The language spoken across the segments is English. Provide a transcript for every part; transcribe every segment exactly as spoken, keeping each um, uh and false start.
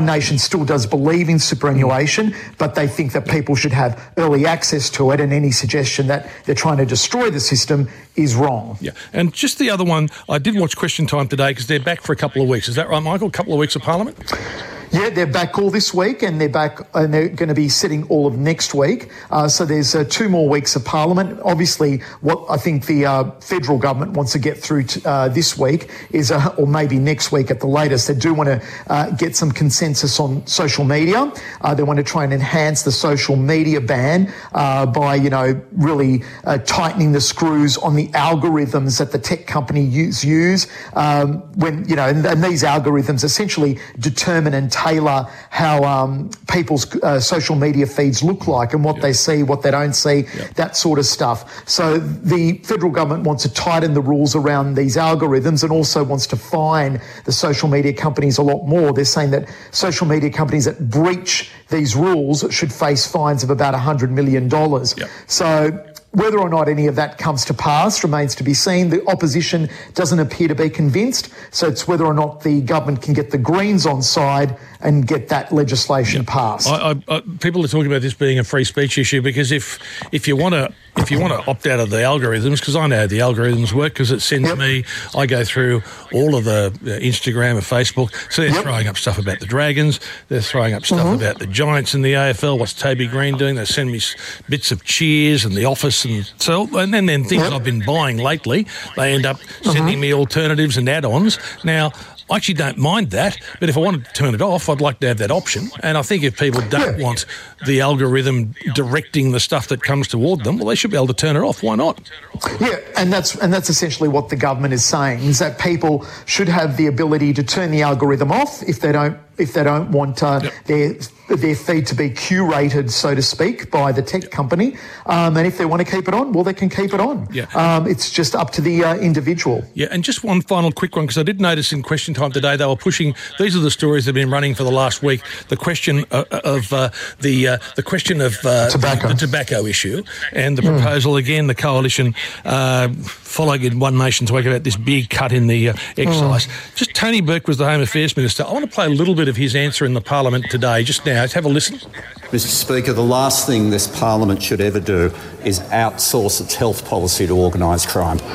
Nation still does believe in superannuation, but they think that people should have early access to it, and any suggestion that they're trying to destroy the system is wrong. Yeah, and just the other one, I did watch Question Time today because they're back for a couple of weeks. Is that right, Michael? A couple of weeks of Parliament? Yeah, they're back all this week, and they're back, and they're going to be sitting all of next week. Uh, so there's uh, two more weeks of Parliament. Obviously, what I think the uh, federal government wants to get through to, uh, this week is, uh, or maybe next week at the latest, they do want to uh, get some consensus on social media. Uh, they want to try and enhance the social media ban uh, by, you know, really uh, tightening the screws on the algorithms that the tech company use. use um, when you know, and, and these algorithms essentially determine and tailor how um, people's uh, social media feeds look like and what yep. they see, what they don't see, yep. that sort of stuff. So the federal government wants to tighten the rules around these algorithms and also wants to fine the social media companies a lot more. They're saying that social media companies that breach these rules should face fines of about one hundred million dollars. Yep. So whether or not any of that comes to pass remains to be seen. The opposition doesn't appear to be convinced, so it's whether or not the government can get the Greens on side and get that legislation yeah. passed. I, I, I, people are talking about this being a free speech issue because if if you want to if you want to opt out of the algorithms, because I know how the algorithms work, because it sends yep. me, I go through all of the uh, Instagram and Facebook, so they're yep. throwing up stuff about the Dragons, they're throwing up stuff mm-hmm. about the Giants in the A F L, what's Toby Green doing, they send me bits of Cheers and The Office, and so and then, then things yep. I've been buying lately, they end up sending mm-hmm. me alternatives and add-ons. Now, I actually don't mind that, but if I want to turn it off, I'd like to have that option. And I think if people don't yeah. want the algorithm directing the stuff that comes toward them, well, they should be able to turn it off. Why not? Yeah, and that's and that's essentially what the government is saying, is that people should have the ability to turn the algorithm off if they don't if they don't want uh, yep. their their feed to be curated, so to speak, by the tech company. Um, and if they want to keep it on, well, they can keep it on. Yeah. Um, it's just up to the uh, individual. Yeah, and just one final quick one, because I did notice in Question Time today they were pushing, these are the stories that have been running for the last week, the question of, of uh, the uh, the question of uh, tobacco. The, the tobacco issue, and the proposal, mm. again, the coalition uh, following One Nation's work about this big cut in the uh, excise. Mm. Just Tony Burke was the Home Affairs Minister. I want to play a little bit of his answer in the Parliament today, just now. Have a listen. Mister Speaker, the last thing this Parliament should ever do is outsource its health policy to organised crime. The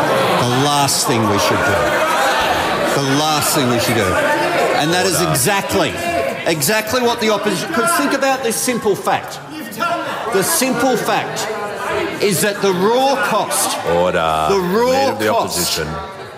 last thing we should do. The last thing we should do. And that is exactly, exactly what the opposition... Because think about this simple fact. The simple fact is that the raw cost... Order. The raw the cost opposition.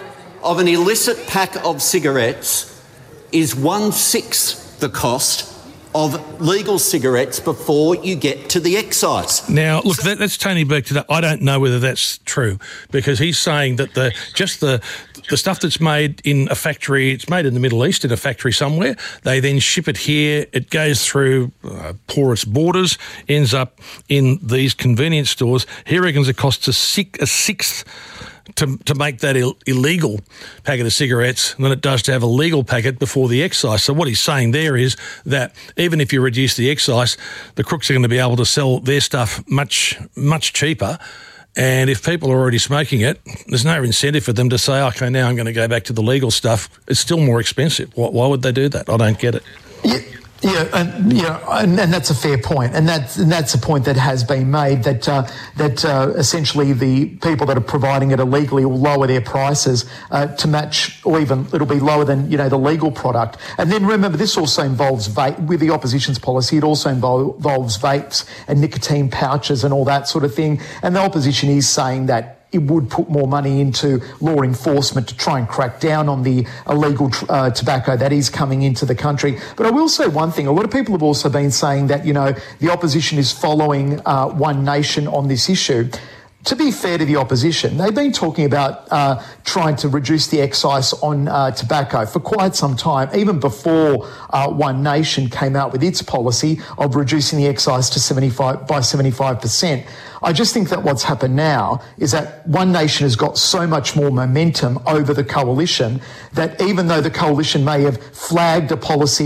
of an illicit pack of cigarettes is one-sixth the cost of legal cigarettes before you get to the excise. Now, look, that, that's Tony Burke today. I don't know whether that's true, because he's saying that the just the the stuff that's made in a factory, it's made in the Middle East in a factory somewhere. They then ship it here. It goes through uh, porous borders, ends up in these convenience stores. He reckons it costs a, six, a sixth to to make that Ill- illegal packet of cigarettes than it does to have a legal packet before the excise. So what he's saying there is that even if you reduce the excise, the crooks are going to be able to sell their stuff much, much cheaper. And if people are already smoking it, there's no incentive for them to say, OK, now I'm going to go back to the legal stuff. It's still more expensive. Why, why would they do that? I don't get it. Yeah. Yeah, and, you know, and, and that's a fair point, and that's and that's a point that has been made, that uh, that uh, essentially the people that are providing it illegally will lower their prices uh, to match, or even it'll be lower than, you know, the legal product. And then remember, this also involves vape. With the opposition's policy, it also involve, involves vapes and nicotine pouches and all that sort of thing. And the opposition is saying that it would put more money into law enforcement to try and crack down on the illegal uh, tobacco that is coming into the country. But I will say one thing. A lot of people have also been saying that, you know, the opposition is following uh, One Nation on this issue. To be fair to the opposition, they've been talking about uh, trying to reduce the excise on uh, tobacco for quite some time, even before uh, One Nation came out with its policy of reducing the excise to seventy-five by seventy-five percent. I just think that what's happened now is that One Nation has got so much more momentum over the coalition that even though the coalition may have flagged a policy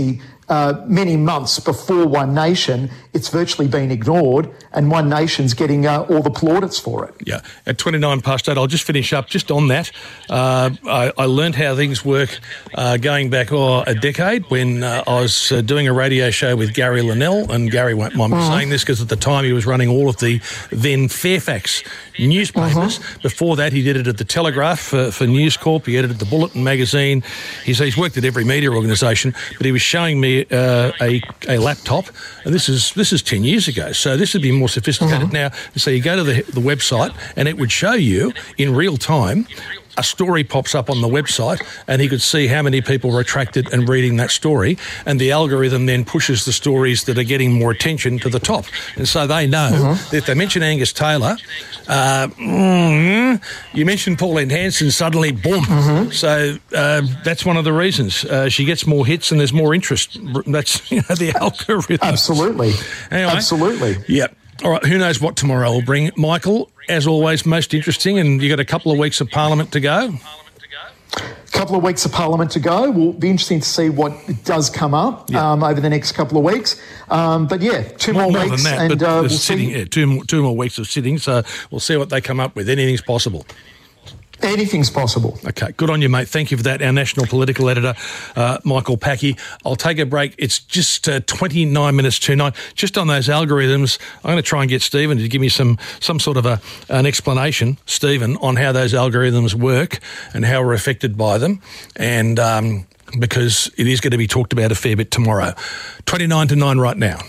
uh, many months before One Nation, it's virtually been ignored, and One Nation's getting uh, all the plaudits for it. Yeah. At twenty-nine past eight, I'll just finish up just on that. Uh, I, I learned how things work uh, going back oh, a decade when uh, I was uh, doing a radio show with Gary Linnell, and Gary won't mind me saying this because at the time he was running all of the then Fairfax newspapers. Uh-huh. Before that, he did it at the Telegraph for, for News Corp. He edited the Bulletin magazine. He's, he's worked at every media organisation, but he was showing me uh, a, a laptop, and this is this is ten years ago, so this would be more sophisticated uh-huh. now. So you go to the, the website, and it would show you in real time. A story pops up on the website, and he could see how many people were attracted and reading that story, and the algorithm then pushes the stories that are getting more attention to the top. And so they know uh-huh. that if they mention Angus Taylor, uh, mm, you mention Pauline Hanson, suddenly, boom. Uh-huh. So uh, that's one of the reasons. Uh, she gets more hits and there's more interest. That's, you know, the algorithm. Absolutely. Anyway, Absolutely. Yeah. All right, who knows what tomorrow will bring. Michael, as always, most interesting, and you've got a couple of weeks of Parliament to go. A couple of weeks of Parliament to go. Will be interesting to see what does come up yeah. um, over the next couple of weeks. Um, but yeah, two more, more weeks, than that, and but uh, we'll sitting, see. Yeah, two more, two more weeks of sitting, so we'll see what they come up with. Anything's possible. Anything's possible. Okay, good on you, mate. Thank you for that. Our national political editor, uh, Michael Packey. I'll take a break. It's just uh, twenty-nine minutes to nine. Just on those algorithms, I'm going to try and get Stephen to give me some some sort of a an explanation, Stephen, on how those algorithms work and how we're affected by them. And um, because it is going to be talked about a fair bit tomorrow. twenty-nine to nine right now.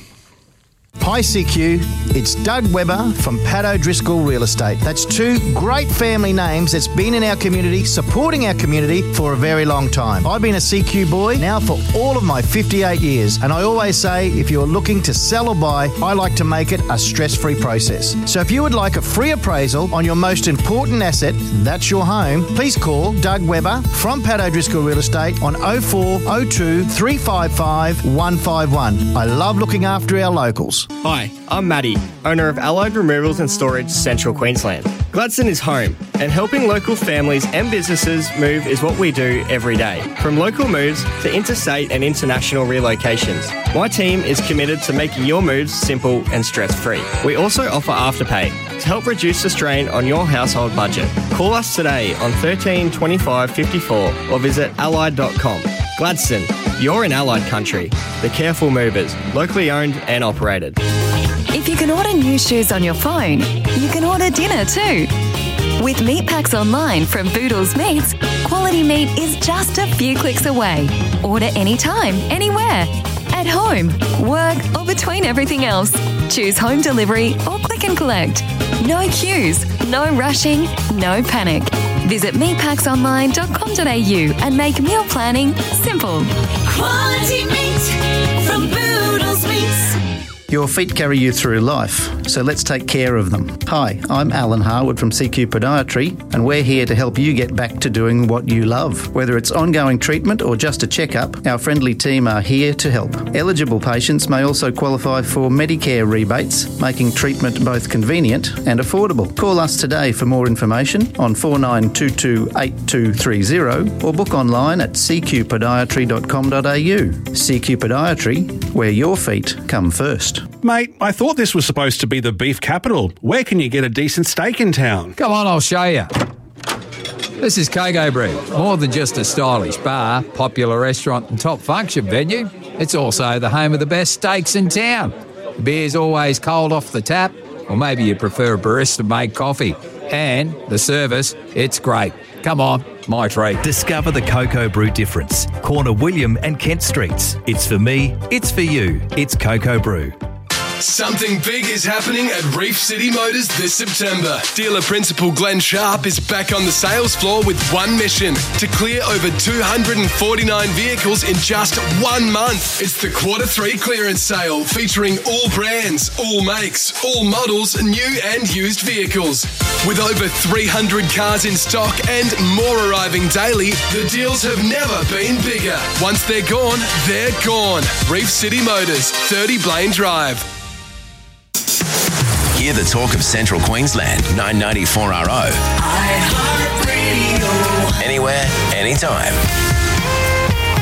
Hi C Q, it's Doug Webber from Pat O'Driscoll Real Estate. That's two great family names that's been in our community, supporting our community for a very long time. I've been a C Q boy now for all of my fifty-eight years, and I always say if you're looking to sell or buy, I like to make it a stress-free process. So if you would like a free appraisal on your most important asset, that's your home, please call Doug Webber from Pat O'Driscoll Real Estate on oh four oh two, three five five, one five one. I love looking after our locals. Hi, I'm Matty, owner of Allied Removals and Storage, Central Queensland. Gladstone is home, and helping local families and businesses move is what we do every day. From local moves to interstate and international relocations, my team is committed to making your moves simple and stress-free. We also offer Afterpay to help reduce the strain on your household budget. Call us today on thirteen twenty-five fifty-four or visit allied dot com. Gladstone, you're in Allied country. The careful movers, locally owned and operated. If you can order new shoes on your phone, you can order dinner too. With meat packs online from Boodles Meats, quality meat is just a few clicks away. Order anytime, anywhere. At home, work, or between everything else. Choose home delivery or click and collect. No queues, no rushing, no panic. Visit meat packs online dot com dot a u and make meal planning simple. Quality meat from Boodles Meats. Your feet carry you through life, so let's take care of them. Hi, I'm Alan Harwood from C Q Podiatry, and we're here to help you get back to doing what you love. Whether it's ongoing treatment or just a checkup, our friendly team are here to help. Eligible patients may also qualify for Medicare rebates, making treatment both convenient and affordable. Call us today for more information on four nine two two, eight two three zero or book online at c q podiatry dot com dot a u. C Q Podiatry, where your feet come first. Mate, I thought this was supposed to be the beef capital. Where can you get a decent steak in town? Come on, I'll show you. This is Coco Brew. More than just a stylish bar, popular restaurant and top function venue, it's also the home of the best steaks in town. The beer's always cold off the tap, or maybe you prefer a barista-made coffee. And the service, it's great. Come on, my treat. Discover the Coco Brew difference. Corner William and Kent Streets. It's for me, it's for you. It's Coco Brew. Something big is happening at Reef City Motors this September. Dealer Principal Glenn Sharp is back on the sales floor with one mission: to clear over two hundred forty-nine vehicles in just one month. It's the Quarter three clearance sale featuring all brands, all makes, all models, new and used vehicles. With over three hundred cars in stock and more arriving daily, the deals have never been bigger. Once they're gone, they're gone. Reef City Motors, thirty Blaine Drive. Hear the talk of Central Queensland, nine ninety-four R O. iHeartRadio. Anywhere, anytime.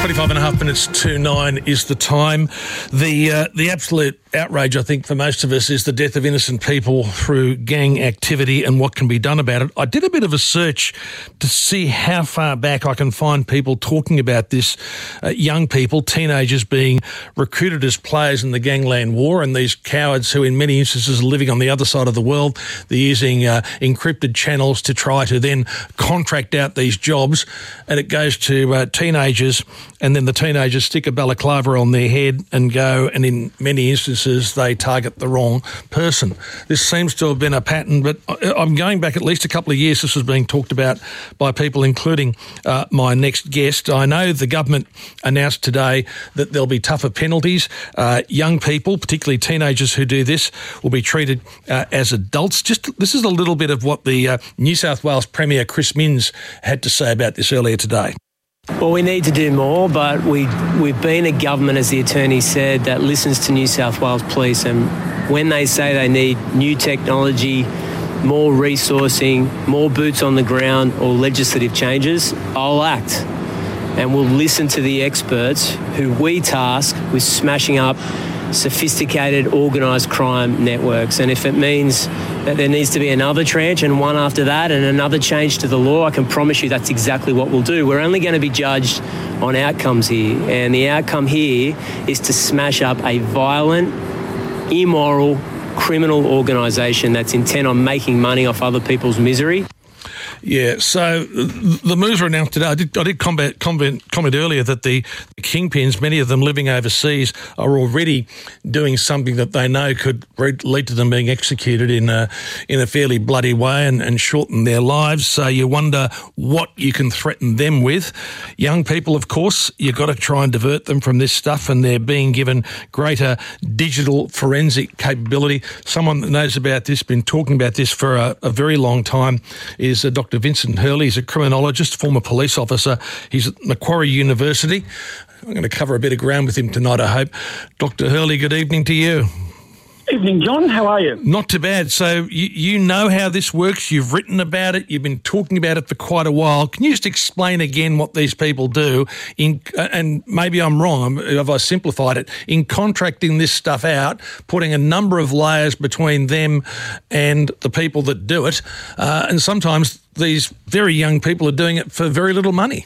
twenty-five and a half minutes to nine is the time. The uh, the absolute outrage, I think, for most of us is the death of innocent people through gang activity and what can be done about it. I did a bit of a search to see how far back I can find people talking about this, uh, young people, teenagers being recruited as players in the gangland war, and these cowards who in many instances are living on the other side of the world, they're using uh, encrypted channels to try to then contract out these jobs, and it goes to uh, teenagers, and then the teenagers stick a balaclava on their head and go, and in many instances they target the wrong person. This seems to have been a pattern, but I'm going back at least a couple of years. This was being talked about by people, including uh, my next guest. I know the government announced today that there'll be tougher penalties. Uh, young people, particularly teenagers who do this, will be treated uh, as adults. Just this is a little bit of what the uh, New South Wales Premier Chris Minns had to say about this earlier today. Well, we need to do more, but we, we've been a government, as the attorney said, that listens to New South Wales Police, and when they say they need new technology, more resourcing, more boots on the ground or legislative changes, I'll act. And we'll listen to the experts who we task with smashing up sophisticated organised crime networks. And if it means that there needs to be another tranche and one after that and another change to the law, I can promise you that's exactly what we'll do. We're only going to be judged on outcomes here, and the outcome here is to smash up a violent, immoral, criminal organisation that's intent on making money off other people's misery. Yeah, so the moves were announced today. I did, I did comment, comment, comment earlier that the, the kingpins, many of them living overseas, are already doing something that they know could lead to them being executed in a, in a fairly bloody way and, and shorten their lives. So you wonder what you can threaten them with. Young people, of course, you've got to try and divert them from this stuff, and they're being given greater digital forensic capability. Someone that knows about this, been talking about this for a, a very long time, is uh, Doctor Vincent Hurley. He's a criminologist, former police officer. He's at Macquarie University. I'm going to cover a bit of ground with him tonight, I hope. Doctor Hurley, good evening to you. Evening, John. How are you? Not too bad. So you, you know how this works. You've written about it. You've been talking about it for quite a while. Can you just explain again what these people do? In and maybe I'm wrong, if I simplified it, in contracting this stuff out, putting a number of layers between them and the people that do it, uh, and sometimes these very young people are doing it for very little money.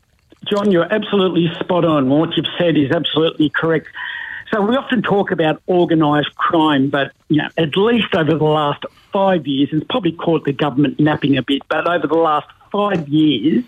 John, you're absolutely spot on. What you've said is absolutely correct. So we often talk about organised crime, but you know, at least over the last five years, and it's probably caught the government napping a bit, but over the last five years,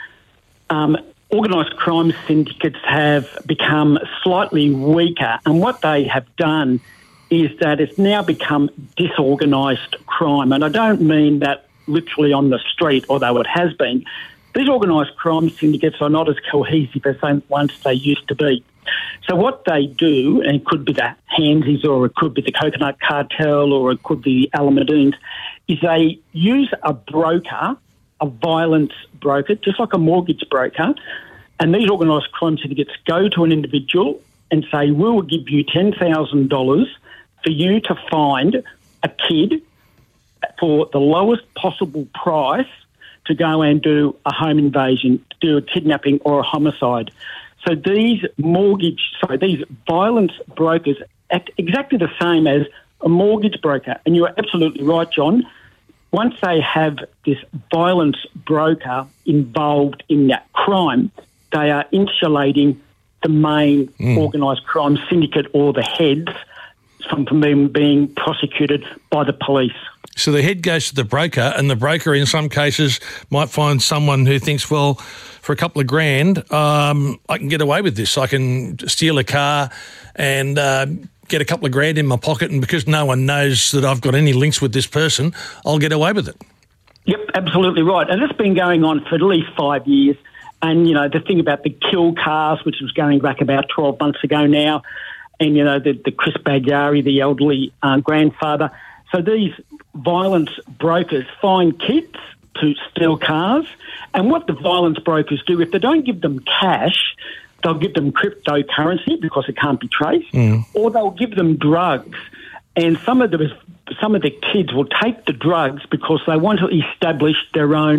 um, organised crime syndicates have become slightly weaker, and what they have done is that it's now become disorganised crime. And I don't mean that literally on the street, although it has been. These organised crime syndicates are not as cohesive as they once they used to be. So what they do, and it could be the Handsies or it could be the Coconut Cartel or it could be the Alameddines, is they use a broker, a violence broker, just like a mortgage broker, and these organised crime syndicates go to an individual and say, we'll give you ten thousand dollars for you to find a kid for the lowest possible price to go and do a home invasion, do a kidnapping or a homicide. So these mortgage, sorry, these violence brokers act exactly the same as a mortgage broker. And you're absolutely right, John. Once they have this violence broker involved in that crime, they are insulating the main mm. organised crime syndicate or the heads from, from being, being prosecuted by the police. So the head goes to the broker, and the broker in some cases might find someone who thinks, well, for a couple of grand, um, I can get away with this. I can steal a car and uh, get a couple of grand in my pocket, and because no one knows that I've got any links with this person, I'll get away with it. Yep, absolutely right. And it's been going on for at least five years. And, you know, the thing about the kill cars, which was going back about twelve months ago now, and, you know, the, the Chris Bagyari, the elderly uh, grandfather. So these violence brokers find kids to steal cars, and what the violence brokers do, if they don't give them cash, they'll give them cryptocurrency because it can't be traced, mm. or they'll give them drugs. And some of the some of the kids will take the drugs because they want to establish their own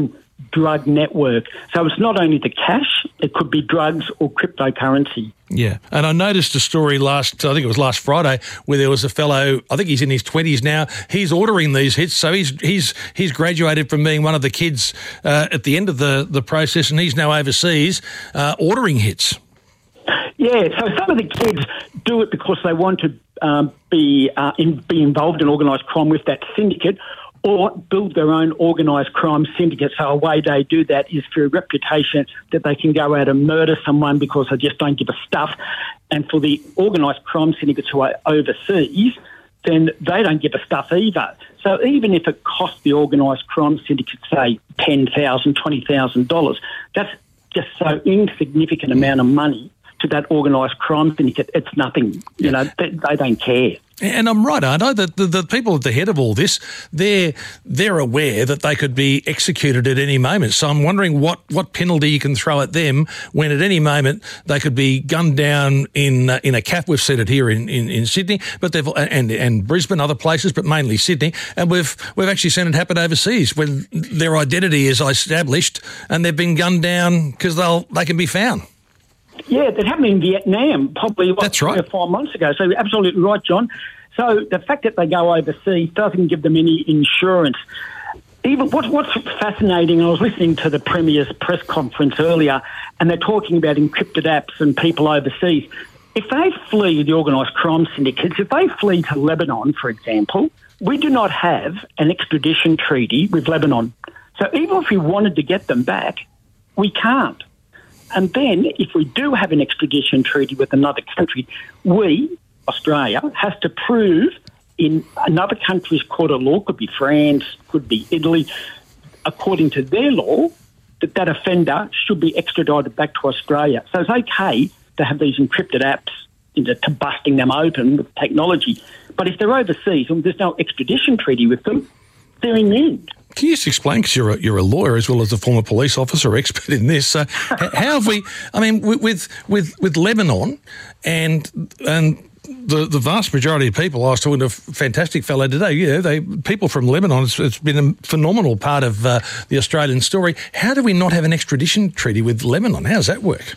drug network. So it's not only the cash, it could be drugs or cryptocurrency. Yeah, and I noticed a story last, I think it was last Friday, where there was a fellow, I think he's in his twenties now, he's ordering these hits, so he's he's he's graduated from being one of the kids uh, at the end of the, the process, and he's now overseas uh, ordering hits. Yeah, so some of the kids do it because they want to um, be uh, in, be involved in organised crime with that syndicate, or build their own organised crime syndicate. So a way they do that is through reputation, that they can go out and murder someone because they just don't give a stuff. And for the organised crime syndicates who are overseas, then they don't give a stuff either. So even if it costs the organised crime syndicate, say, ten thousand dollars, twenty thousand dollars, that's just so insignificant amount of money to that organised crime syndicate. It's nothing. You know, they, they don't care. And I'm right, aren't I? That the, the people at the head of all this, they're they're aware that they could be executed at any moment. So I'm wondering what, what penalty you can throw at them when at any moment they could be gunned down in uh, in a cap. We've seen it here in, in, in Sydney, but they've and and Brisbane, other places, but mainly Sydney. And we've we've actually seen it happen overseas when their identity is established and they've been gunned down because they'll they can be found. Yeah, that happened in Vietnam probably what, That's right. three or five months ago. So you're absolutely right, John. So the fact that they go overseas doesn't give them any insurance. Even what, what's fascinating, I was listening to the Premier's press conference earlier, and they're talking about encrypted apps and people overseas. If they flee the organised crime syndicates, if they flee to Lebanon, for example, we do not have an extradition treaty with Lebanon. So even if we wanted to get them back, we can't. And then, if we do have an extradition treaty with another country, we, Australia, has to prove in another country's court of law, could be France, could be Italy, according to their law, that that offender should be extradited back to Australia. So it's okay to have these encrypted apps into to busting them open with technology. But if they're overseas and there's no extradition treaty with them, they're immune. Can you just explain, because you're a, you're a lawyer as well as a former police officer, expert in this, uh, how have we, I mean, with with with Lebanon and and the the vast majority of people, I was talking to a fantastic fellow today, you know, they, people from Lebanon, it's, it's been a phenomenal part of uh, the Australian story. How do we not have an extradition treaty with Lebanon? How does that work?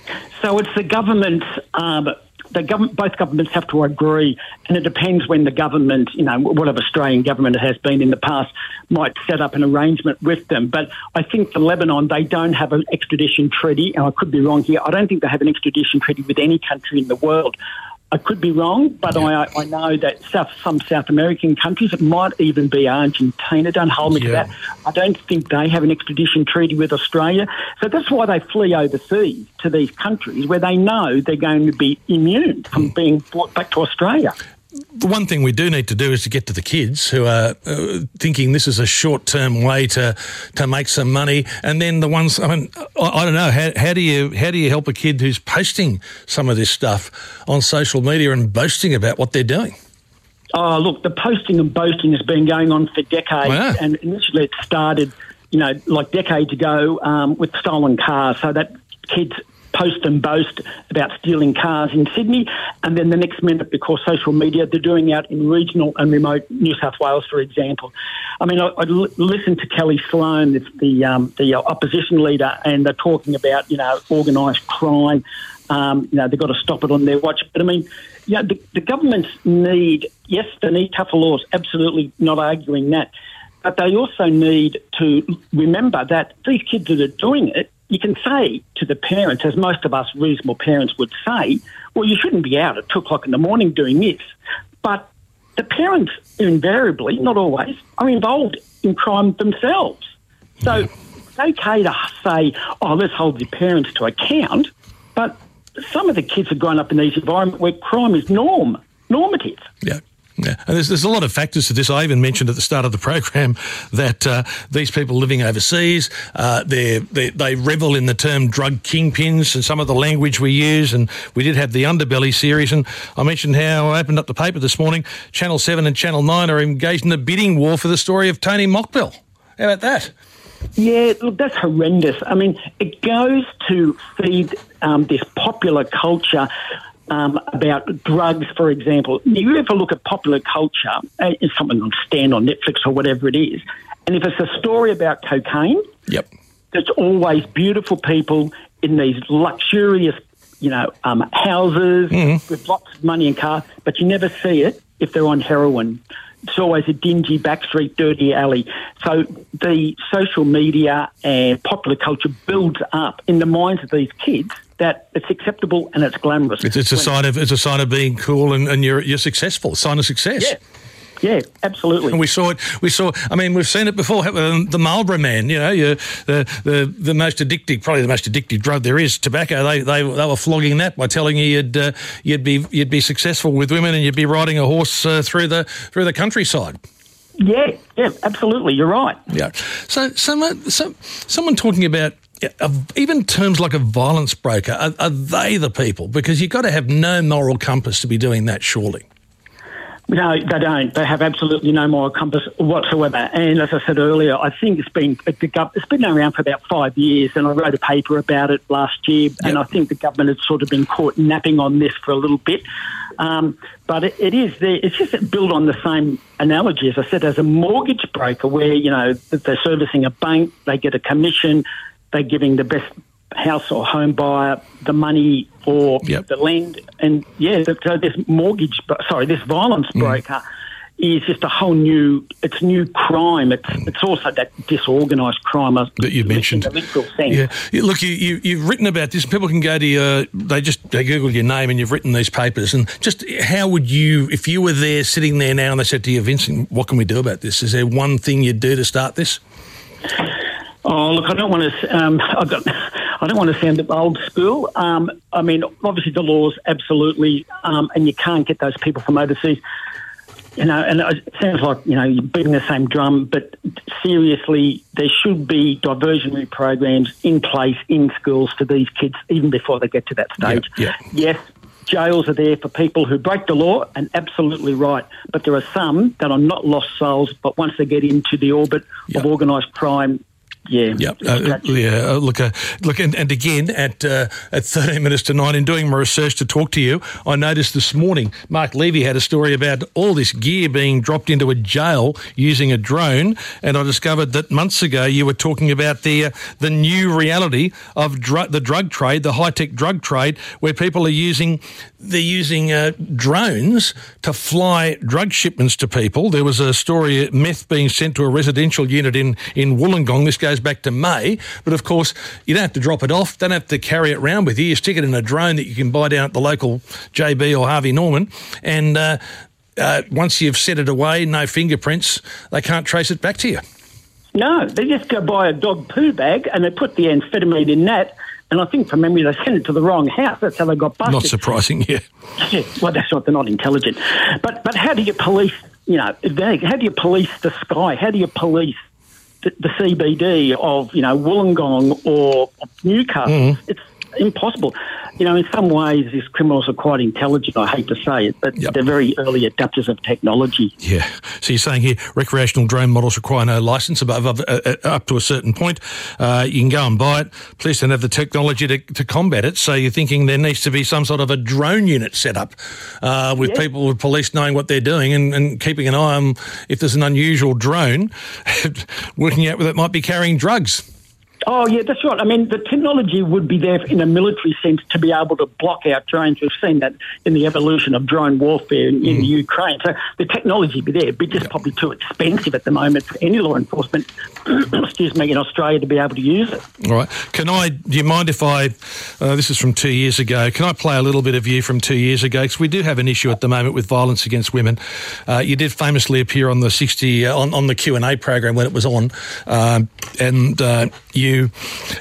So it's the government... Um, The government, both governments have to agree, and it depends when the government, you know, whatever Australian government it has been in the past, might set up an arrangement with them. But I think for Lebanon, they don't have an extradition treaty, and I could be wrong here. I don't think they have an extradition treaty with any country in the world. I could be wrong, but yeah. I, I know that South, some South American countries, it might even be Argentina, don't hold me yeah. to that. I don't think they have an extradition treaty with Australia. So that's why they flee overseas to these countries where they know they're going to be immune from being brought back to Australia. The one thing we do need to do is to get to the kids who are uh, thinking this is a short-term way to to make some money, and then the ones. I mean, I, I don't know how, how do you how do you help a kid who's posting some of this stuff on social media and boasting about what they're doing? Oh, look, the posting and boasting has been going on for decades, wow. and initially it started, you know, like decades ago um, with stolen cars, so that kids post and boast about stealing cars in Sydney, and then the next minute, because social media, they're doing out in regional and remote New South Wales, for example. I mean, I, I l- listened to Kelly Sloan, the the, um, the opposition leader, and they're talking about, you know, organised crime. Um, you know, they've got to stop it on their watch. But I mean, you know, the, the governments need, yes, they need tougher laws, absolutely not arguing that, but they also need to remember that these kids that are doing it, you can say to the parents, as most of us reasonable parents would say, well, you shouldn't be out at two o'clock in the morning doing this. But the parents invariably, not always, are involved in crime themselves. So yeah. it's okay to say, oh, let's hold the parents to account, but some of the kids have grown up in these environments where crime is norm, normative. Yeah. Yeah, and there's there's a lot of factors to this. I even mentioned at the start of the program that uh, these people living overseas, uh, they they revel in the term drug kingpins and some of the language we use. And we did have the Underbelly series, and I mentioned how I opened up the paper this morning. Channel seven and Channel nine are engaged in a bidding war for the story of Tony Mockbell. How about that? Yeah, look, that's horrendous. I mean, it goes to feed um, this popular culture um, about drugs, for example. You ever look at popular culture, uh, it's something on Stand on Netflix or whatever it is, and if it's a story about cocaine, yep, there's always beautiful people in these luxurious, you know, um, houses mm-hmm. with lots of money and cars, but you never see it if they're on heroin. It's always a dingy backstreet, dirty alley. So the social media and popular culture builds up in the minds of these kids that it's acceptable and it's glamorous. It's, it's a sign of it's a sign of being cool and, and you're you're successful. A sign of success. Yeah. Yeah, absolutely. And we saw it. We saw. I mean, we've seen it before. Um, the Marlboro Man. You know, you, the the the most addictive, probably the most addictive drug there is, tobacco. They they they were flogging that by telling you you'd uh, you'd be you'd be successful with women and you'd be riding a horse uh, through the through the countryside. Yeah, yeah, absolutely. You're right. Yeah. So someone so, someone talking about. Uh, even terms like a violence broker, are, are they the people? Because you've got to have no moral compass to be doing that, surely. No, they don't. They have absolutely no moral compass whatsoever. And as I said earlier, I think it's been it's been around for about five years, and I wrote a paper about it last year, yep. and I think the government has sort of been caught napping on this for a little bit. Um, but it, it is there. It's just built on the same analogy, as I said, as a mortgage broker, where you know they're servicing a bank, they get a commission. They're giving the best house or home buyer the money or yep. the lend. And, yeah, so this mortgage, sorry, this violence broker mm. is just a whole new, it's new crime. It's it's also that disorganised crime that you mentioned. In the literal sense. Yeah. Look, you, you, you've written about this. People can go to your, they just, they Google your name and you've written these papers. And just how would you, if you were there, sitting there now and they said to you, Vincent, what can we do about this? Is there one thing you'd do to start this? Oh, look, I don't want to. Um, I've got, I don't want to sound old school. Um, I mean, obviously the laws, absolutely, um, and you can't get those people from overseas. You know, and it sounds like you know you're beating the same drum, but seriously, there should be diversionary programs in place in schools for these kids even before they get to that stage. Yeah, yeah. Yes. Jails are there for people who break the law, and absolutely right. But there are some that are not lost souls, but once they get into the orbit yep. of organised crime, yeah, yep. uh, yeah. Uh, look, uh, look, and, and again at uh, at thirteen minutes to nine, in doing my research to talk to you, I noticed this morning Mark Levy had a story about all this gear being dropped into a jail using a drone, and I discovered that months ago you were talking about the uh, the new reality of dr- the drug trade, the high tech drug trade, where people are using they're using uh, drones to fly drug shipments to people. There was a story, meth being sent to a residential unit in, in Wollongong. This goes back to May. But, of course, you don't have to drop it off, don't have to carry it around with you. You stick it in a drone that you can buy down at the local J B or Harvey Norman. And uh, uh, once you've set it away, no fingerprints, they can't trace it back to you. No, they just go buy a dog poo bag and they put the amphetamine in that. And I think, from memory, they sent it to the wrong house. That's how they got busted. Not surprising, yeah. Yeah, well, that's not. They're not intelligent. But but how do you police? You know, how do you police the sky? How do you police the, the C B D of you know Wollongong or Newcastle? Mm. It's impossible. You know, in some ways, these criminals are quite intelligent. I hate to say it, but yep. they're very early adapters of technology. Yeah. So you're saying here recreational drone models require no licence above, above uh, uh, up to a certain point. Uh, you can go and buy it. Police don't have the technology to, to combat it. So you're thinking there needs to be some sort of a drone unit set up uh, with yeah. people, with police knowing what they're doing and, and keeping an eye on if there's an unusual drone, working out whether it might be carrying drugs. Oh, yeah, that's right. I mean, the technology would be there in a military sense to be able to block out drones. We've seen that in the evolution of drone warfare in, in mm. Ukraine. So the technology would be there, but just yeah. probably too expensive at the moment for any law enforcement, excuse me, in Australia to be able to use it. All right. Can I, do you mind if I, uh, this is from two years ago, can I play a little bit of you from two years ago? Because we do have an issue at the moment with violence against women. Uh, you did famously appear on the sixty, uh, on, on the Q and A program when it was on, um, and uh, you You,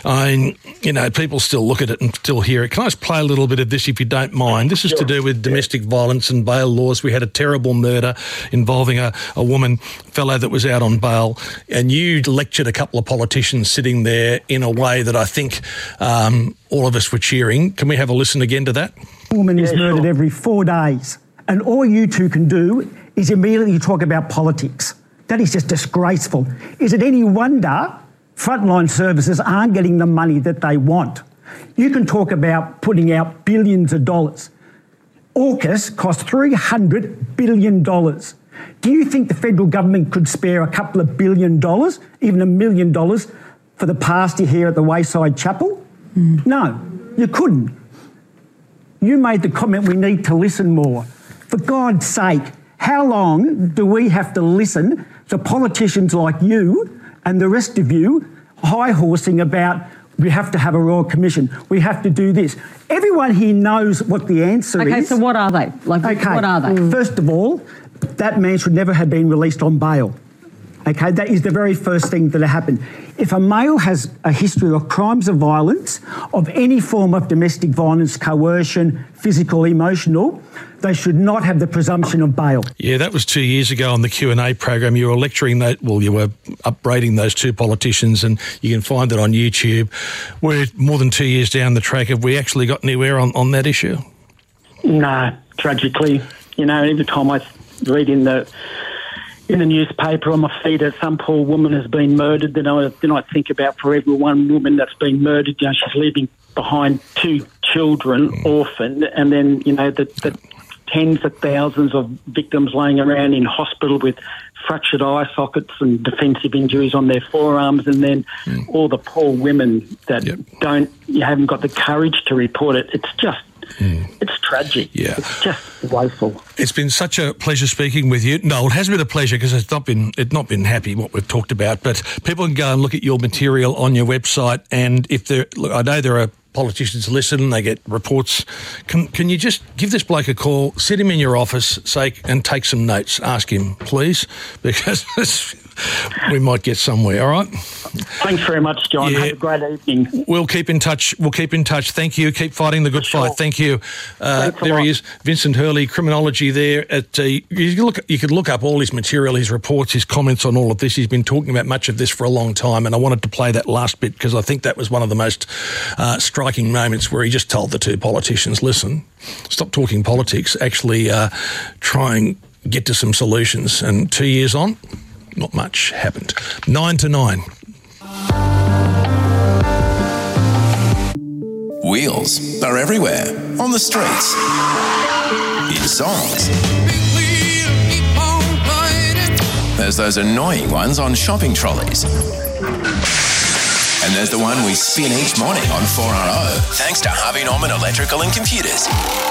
I, you know, people still look at it and still hear it. Can I just play a little bit of this, if you don't mind? This is to do with domestic violence and bail laws. We had a terrible murder involving a, a woman, fellow that was out on bail, and you lectured a couple of politicians sitting there in a way that I think um, all of us were cheering. Can we have a listen again to that? A woman is yeah, murdered sure. every four days, and all you two can do is immediately talk about politics. That is just disgraceful. Is it any wonder frontline services aren't getting the money that they want? You can talk about putting out billions of dollars. AUKUS cost three hundred billion dollars. Do you think the federal government could spare a couple of billion dollars, even a million dollars, for the pastor here at the Wayside Chapel? Mm. No, you couldn't. You made the comment we need to listen more. For God's sake, how long do we have to listen to politicians like you and the rest of you high-horsing about we have to have a Royal Commission, we have to do this? Everyone here knows what the answer okay, is. Okay, so what are they? Like, okay, what are they? Mm. First of all, that man should never have been released on bail. Okay, that is the very first thing that happened. If a male has a history of crimes of violence, of any form of domestic violence, coercion, physical, emotional, they should not have the presumption of bail. Yeah, that was two years ago on the Q and A program. You were lecturing that, well, you were upbraiding those two politicians, and you can find it on YouTube. We're more than two years down the track. Have we actually got anywhere on, on that issue? No, tragically. You know, every time I read in the in the newspaper on my feed that some poor woman has been murdered, then I, then I think about for every one woman that's been murdered, you know, she's leaving behind two children, mm. orphaned, and then, you know, the, the tens of thousands of victims laying around in hospital with fractured eye sockets and defensive injuries on their forearms, and then mm. all the poor women that yep. don't, you haven't got the courage to report it. It's just Mm. It's tragic. Yeah. It's just woeful. It's been such a pleasure speaking with you. No, it has been a pleasure because it's not been it's not been happy what we've talked about. But people can go and look at your material on your website, and if there, look, I know there are politicians listen, they get reports. Can can you just give this bloke a call, sit him in your office, say, and take some notes? Ask him, please, because we might get somewhere. All right. Thanks very much, John. Yeah. Have a great evening. We'll keep in touch. We'll keep in touch. Thank you. Keep fighting the good sure. fight. Thank you. Uh, there he is, Vincent Hurley, criminology. There at uh, you can look. You could look up all his material, his reports, his comments on all of this. He's been talking about much of this for a long time, and I wanted to play that last bit because I think that was one of the most uh, striking moments where he just told the two politicians, "Listen, stop talking politics. Actually, uh, try and get to some solutions." And two years on, not much happened. Nine to nine. Wheels are everywhere, on the streets, in songs. There's those annoying ones on shopping trolleys. And there's the one we spin each morning on four R O, thanks to Harvey Norman Electrical and Computers.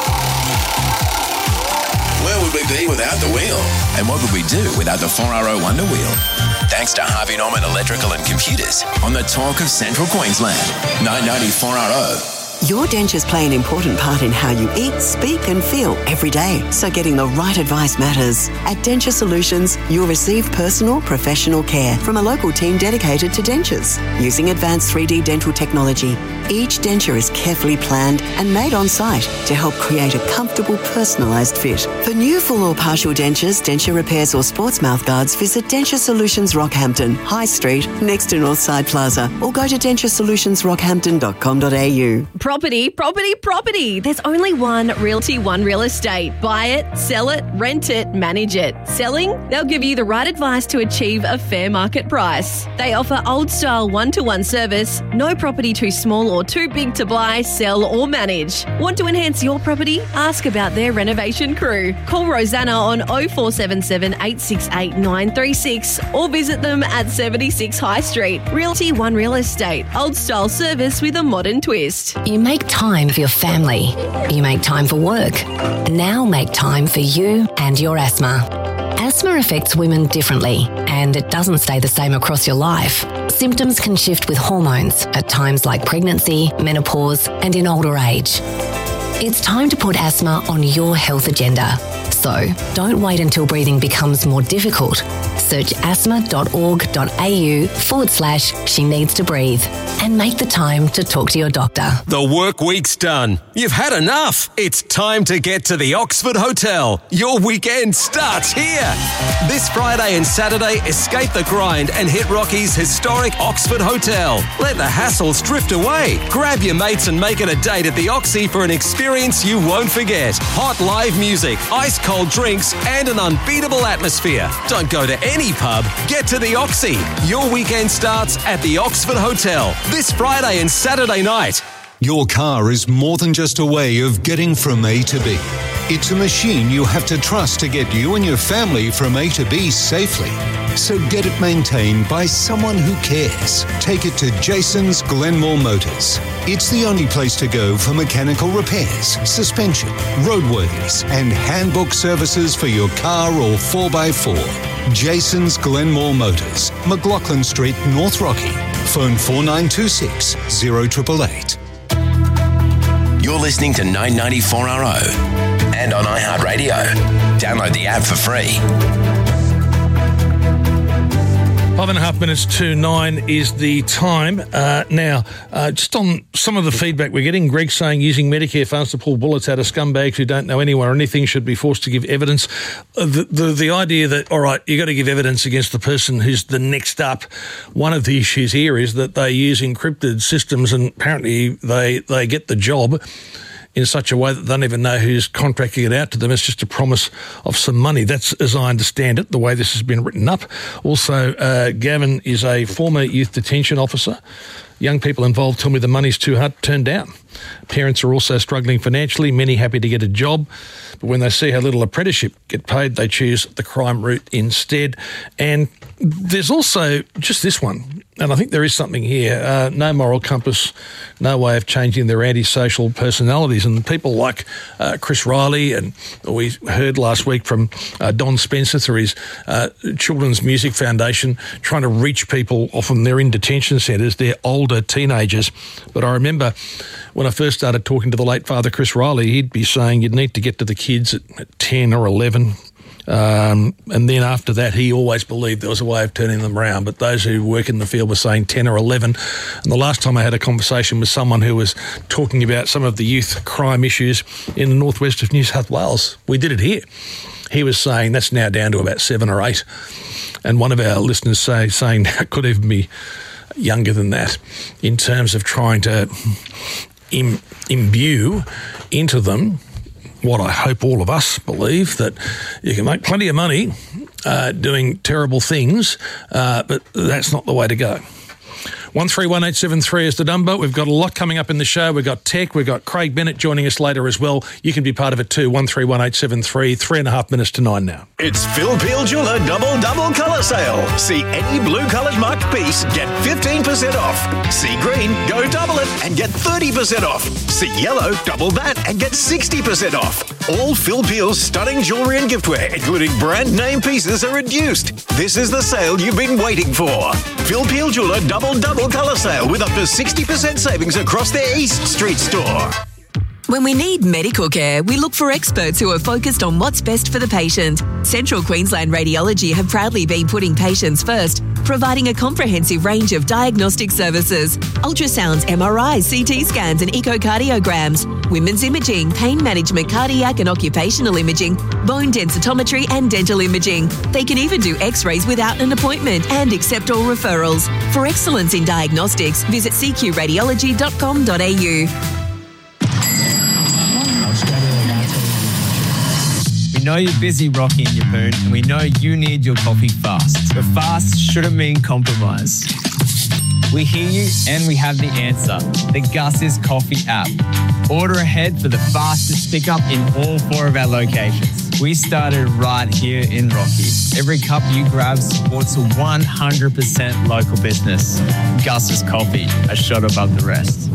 Where would we be without the wheel? And what would we do without the four R O Wonder Wheel? Thanks to Harvey Norman Electrical and Computers on the talk of Central Queensland. nine ninety four R O. Your dentures play an important part in how you eat, speak and feel every day. So getting the right advice matters. At Denture Solutions, you'll receive personal, professional care from a local team dedicated to dentures. Using advanced three D dental technology, each denture is carefully planned and made on site to help create a comfortable, personalised fit. For new full or partial dentures, denture repairs or sports mouth guards, visit Denture Solutions Rockhampton, High Street, next to Northside Plaza, or go to denture solutions rockhampton dot com dot a u. Property, property, property. There's only one Realty One Real Estate. Buy it, sell it, rent it, manage it. Selling? They'll give you the right advice to achieve a fair market price. They offer old-style one-to-one service, no property too small or too big to buy, sell or manage. Want to enhance your property? Ask about their renovation crew. Call Rosanna on oh four seven seven, eight six eight, nine three six or visit them at seventy-six High Street. Realty One Real Estate. Old-style service with a modern twist. You make time for your family. You make time for work. Now make time for you and your asthma. Asthma affects women differently, and it doesn't stay the same across your life. Symptoms can shift with hormones at times like pregnancy, menopause, and in older age. It's time to put asthma on your health agenda. So don't wait until breathing becomes more difficult. Search asthma.org.au forward slash she needs to breathe and make the time to talk to your doctor. The work week's done. You've had enough. It's time to get to the Oxford Hotel. Your weekend starts here. This Friday and Saturday, escape the grind and hit Rocky's historic Oxford Hotel. Let the hassles drift away. Grab your mates and make it a date at the Oxy for an experience you won't forget. Hot live music, ice cold drinks, and an unbeatable atmosphere. Don't go to any pub. Get to the Oxy. Your weekend starts at the Oxford Hotel this Friday and Saturday night. Your car is more than just a way of getting from A to B. It's a machine you have to trust to get you and your family from A to B safely. So get it maintained by someone who cares. Take it to Jason's Glenmore Motors. It's the only place to go for mechanical repairs, suspension, roadworthies, and handbook services for your car or four by four. Jason's Glenmore Motors, McLaughlin Street, North Rocky. Phone four nine two six, zero eight eight eight. You're listening to nine ninety-four R O and on iHeartRadio. Download the app for free. Five and a half minutes to nine is the time. Uh, now, uh, just on some of the feedback we're getting, Greg saying using Medicare funds to pull bullets out of scumbags who don't know anyone or anything should be forced to give evidence. Uh, the, the the idea that, all right, you got to give evidence against the person who's the next up. One of the issues here is that they use encrypted systems and apparently they, they get the job in such a way that they don't even know who's contracting it out to them. It's just a promise of some money. That's, as I understand it, the way this has been written up. Also, uh, Gavin is a former youth detention officer. Young people involved tell me the money's too hard to turn down. Parents are also struggling financially, many happy to get a job, but when they see how little apprenticeship get paid, they choose the crime route instead. And there's also just this one, and I think there is something here, uh, no moral compass, no way of changing their antisocial personalities. And people like uh, Chris Riley, and we heard last week from uh, Don Spencer through his uh, Children's Music Foundation, trying to reach people, often they're in detention centres, they're older teenagers. But I remember when I first started talking to the late Father Chris Riley, he'd be saying you'd need to get to the kids at, at ten or eleven. Um, and then after that, he always believed there was a way of turning them around. But those who work in the field were saying ten or eleven. And the last time I had a conversation with someone who was talking about some of the youth crime issues in the northwest of New South Wales, we did it here. He was saying that's now down to about seven or eight. And one of our listeners say, saying it could even be younger than that in terms of trying to im- imbue into them what I hope all of us believe, that you can make plenty of money uh, doing terrible things, uh, but that's not the way to go. one three one eight seven three is the number. We've got a lot coming up in the show. We've got tech. We've got Craig Bennett joining us later as well. You can be part of it too. one three one eight seven three, three and a half minutes to nine now. It's Phil Peel Jeweller Double Double Colour Sale. See any blue coloured marked piece, get fifteen percent off. See green, go double it and get thirty percent off. See yellow, double that and get sixty percent off. All Phil Peel's stunning jewellery and giftware, including brand name pieces, are reduced. This is the sale you've been waiting for. Phil Peel Jeweller Double Double Colour Sale with up to sixty percent savings across their East Street store. When we need medical care, we look for experts who are focused on what's best for the patient. Central Queensland Radiology have proudly been putting patients first, providing a comprehensive range of diagnostic services: ultrasounds, M R Is, C T scans and echocardiograms, women's imaging, pain management, cardiac and occupational imaging, bone densitometry and dental imaging. They can even do x-rays without an appointment and accept all referrals. For excellence in diagnostics, visit c q radiology dot com dot a u. We know you're busy, Rocky and Yapoon, and we know you need your coffee fast. But fast shouldn't mean compromise. We hear you and we have the answer. The Gus's Coffee app. Order ahead for the fastest pickup in all four of our locations. We started right here in Rocky. Every cup you grab supports a one hundred percent local business. Gus's Coffee, a shot above the rest.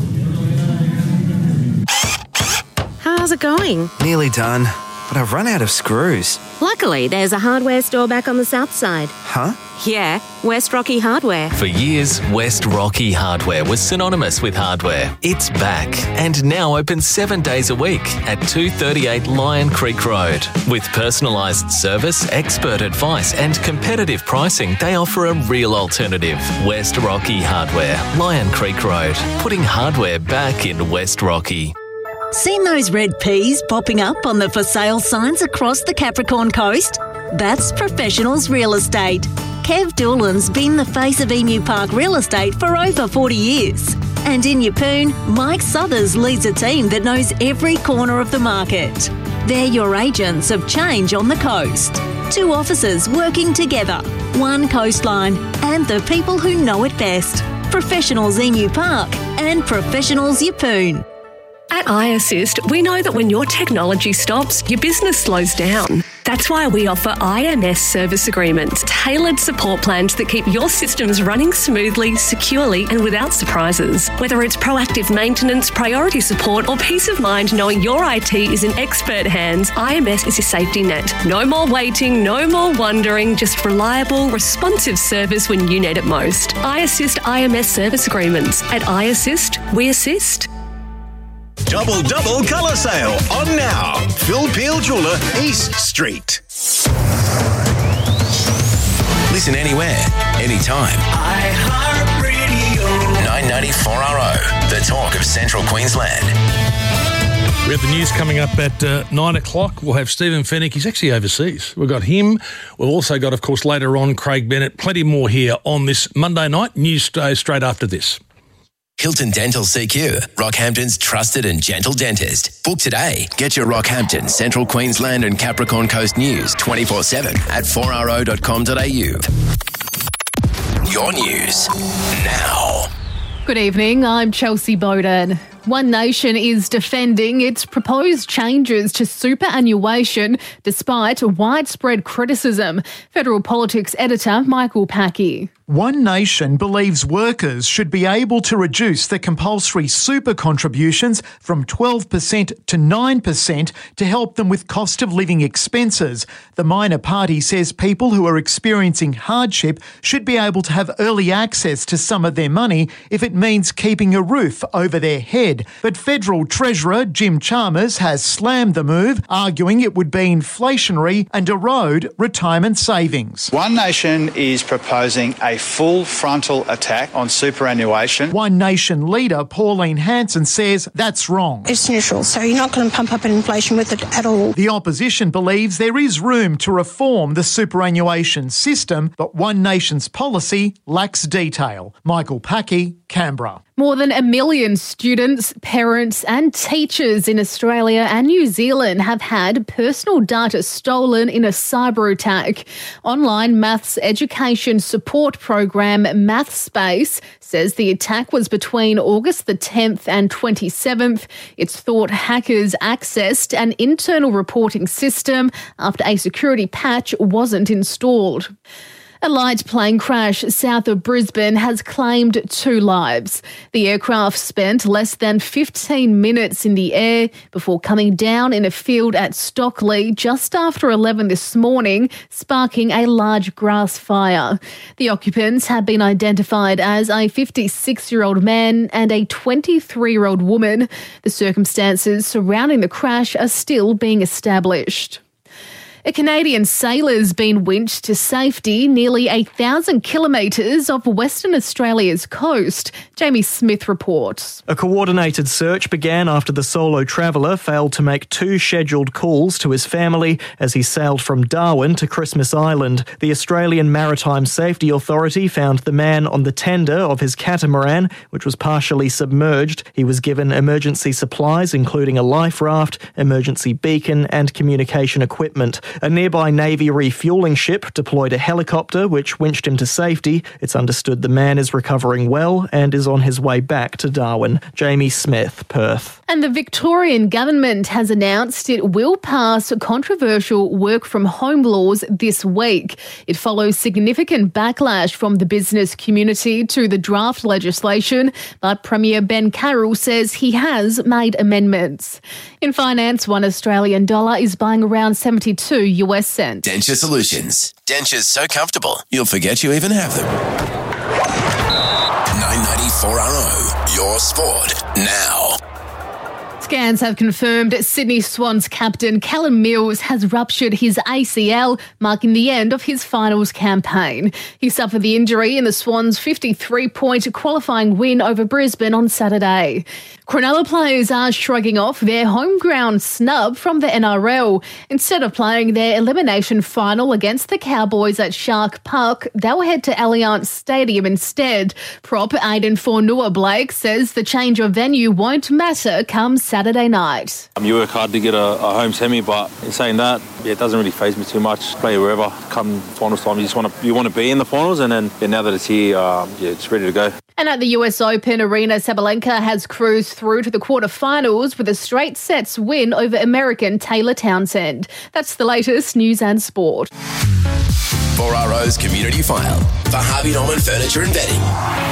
How's it going? Nearly done, but I've run out of screws. Luckily, there's a hardware store back on the south side. Huh? Yeah, West Rocky Hardware. For years, West Rocky Hardware was synonymous with hardware. It's back and now open seven days a week at two thirty-eight Lion Creek Road. With personalised service, expert advice and competitive pricing, they offer a real alternative. West Rocky Hardware, Lion Creek Road, putting hardware back in West Rocky. Seen those red peas popping up on the for sale signs across the Capricorn coast? That's Professionals Real Estate. Kev Doolan's been the face of Emu Park Real Estate for over forty years. And in Yapoon, Mike Southers leads a team that knows every corner of the market. They're your agents of change on the coast. Two officers working together, one coastline, and the people who know it best. Professionals Emu Park and Professionals Yeppoon. At iAssist, we know that when your technology stops, your business slows down. That's why we offer I M S service agreements, tailored support plans that keep your systems running smoothly, securely, and without surprises. Whether it's proactive maintenance, priority support, or peace of mind knowing your I T is in expert hands, I M S is your safety net. No more waiting, no more wondering, just reliable, responsive service when you need it most. iAssist I M S service agreements. At iAssist, we assist. Double Double Colour Sale on now. Phil Peel Jeweller, East Street. Listen anywhere, anytime. iHeartRadio. nine ninety-four R O, the talk of Central Queensland. We have the news coming up at uh, nine o'clock. We'll have Stephen Fennick. He's actually overseas. We've got him. We've also got, of course, later on, Craig Bennett. Plenty more here on this Monday night. News day straight after this. Hilton Dental C Q, Rockhampton's trusted and gentle dentist. Book today. Get your Rockhampton, Central Queensland and Capricorn Coast news twenty-four seven at four r o dot com dot a u. Your news now. Good evening, I'm Chelsea Bowden. One Nation is defending its proposed changes to superannuation despite widespread criticism. Federal Politics editor Michael Packy. One Nation believes workers should be able to reduce the compulsory super contributions from twelve percent to nine percent to help them with cost of living expenses. The minor party says people who are experiencing hardship should be able to have early access to some of their money if it means keeping a roof over their head. But Federal Treasurer Jim Chalmers has slammed the move, arguing it would be inflationary and erode retirement savings. One Nation is proposing a full frontal attack on superannuation. One Nation leader Pauline Hanson says that's wrong. It's neutral, so you're not going to pump up an inflation with it at all. The opposition believes there is room to reform the superannuation system, but One Nation's policy lacks detail. Michael Packy, Canberra. More than a million students, parents and teachers in Australia and New Zealand have had personal data stolen in a cyber attack. Online maths education support program MathSpace says the attack was between August the tenth and twenty-seventh. It's thought hackers accessed an internal reporting system after a security patch wasn't installed. A light plane crash south of Brisbane has claimed two lives. The aircraft spent less than fifteen minutes in the air before coming down in a field at Stockley just after eleven this morning, sparking a large grass fire. The occupants have been identified as a fifty-six-year-old man and a twenty-three-year-old woman. The circumstances surrounding the crash are still being established. A Canadian sailor's been winched to safety nearly a thousand kilometres off Western Australia's coast. Jamie Smith reports. A coordinated search began after the solo traveller failed to make two scheduled calls to his family as he sailed from Darwin to Christmas Island. The Australian Maritime Safety Authority found the man on the tender of his catamaran, which was partially submerged. He was given emergency supplies, including a life raft, emergency beacon and communication equipment. A nearby Navy refuelling ship deployed a helicopter which winched him to safety. It's understood the man is recovering well and is on his way back to Darwin. Jamie Smith, Perth. And the Victorian government has announced it will pass controversial work from home laws this week. It follows significant backlash from the business community to the draft legislation, but Premier Ben Carroll says he has made amendments. In finance, one Australian dollar is buying around seventy-two U S cents. Denture Solutions. Dentures so comfortable, you'll forget you even have them. nine ninety-four R O, your sport now. Scans have confirmed Sydney Swans captain Callum Mills has ruptured his A C L, marking the end of his finals campaign. He suffered the injury in the Swans' fifty-three point qualifying win over Brisbane on Saturday. Cronulla players are shrugging off their home ground snub from the N R L. Instead of playing their elimination final against the Cowboys at Shark Park, they'll head to Allianz Stadium instead. Prop Aidan Fornua-Blake says the change of venue won't matter come Saturday night. Um, you work hard to get a, a home semi, but in saying that, yeah, it doesn't really faze me too much. Play wherever. Come finals time, you just want to you want to be in the finals, and then yeah, now that it's here, um, yeah, it's ready to go. And at the U S Open, Arena Sabalenka has cruised through to the quarterfinals with a straight sets win over American Taylor Townsend. That's the latest news and sport. four R O's Community File for Harvey Norman Furniture and Bedding.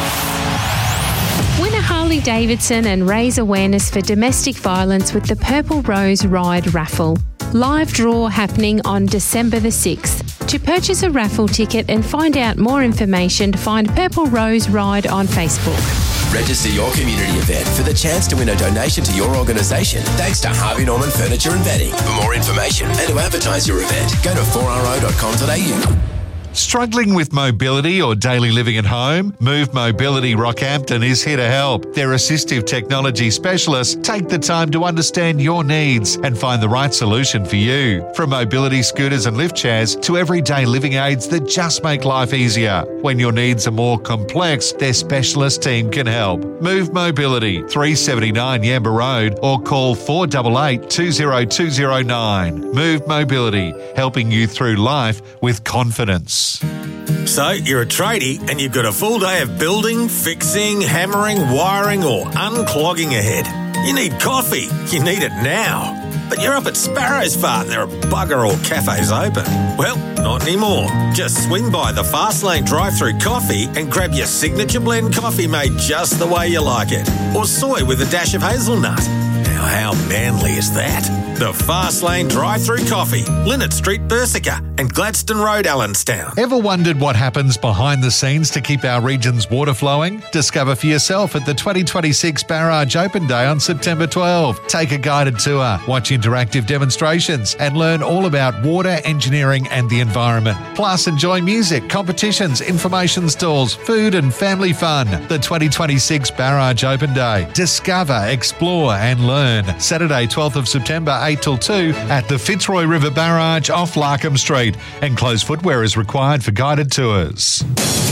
Win a Harley Davidson and raise awareness for domestic violence with the Purple Rose Ride raffle. Live draw happening on December the sixth. To purchase a raffle ticket and find out more information, find Purple Rose Ride on Facebook. Register your community event for the chance to win a donation to your organisation thanks to Harvey Norman Furniture and Bedding. For more information and to advertise your event, go to four r o dot com dot a u. Struggling with mobility or daily living at home? Move Mobility Rockhampton is here to help. Their assistive technology specialists take the time to understand your needs and find the right solution for you. From mobility scooters and lift chairs to everyday living aids that just make life easier. When your needs are more complex, their specialist team can help. Move Mobility, three seventy-nine Yamba Road, or call four eight eight, two zero two zero nine. Move Mobility, helping you through life with confidence. So, you're a tradie and you've got a full day of building, fixing, hammering, wiring or unclogging ahead. You need coffee. You need it now. But you're up at Sparrows Farm. There are bugger all cafes open. Well, not anymore. Just swing by the Fastlane drive-through coffee and grab your signature blend coffee made just the way you like it. Or soy with a dash of hazelnut. Now, how manly is that? The Fastlane drive-through coffee, Linnet Street, Bersica and Gladstone Road, Allenstown. Ever wondered what happens behind the scenes to keep our region's water flowing? Discover for yourself at the twenty twenty-six Barrage Open Day on September twelfth. Take a guided tour, watch interactive demonstrations and learn all about water, engineering and the environment. Plus enjoy music, competitions, information stalls, food and family fun. The twenty twenty-six Barrage Open Day. Discover, explore and learn. Saturday twelfth of September eight till two at the Fitzroy River Barrage off Larkham Street. And closed footwear is required for guided tours.